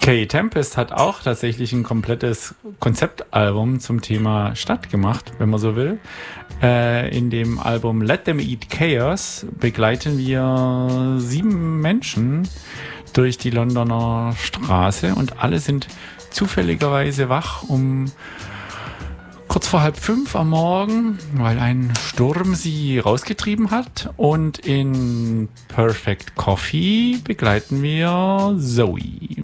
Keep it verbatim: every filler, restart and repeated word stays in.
Kay Tempest hat auch tatsächlich ein komplettes Konzeptalbum zum Thema Stadt gemacht, wenn man so will. Äh, in dem Album Let Them Eat Chaos begleiten wir sieben Menschen durch die Londoner Straße und alle sind zufälligerweise wach um kurz vor halb fünf am Morgen, weil ein Sturm sie rausgetrieben hat. Und in Perfect Coffee begleiten wir Zoe.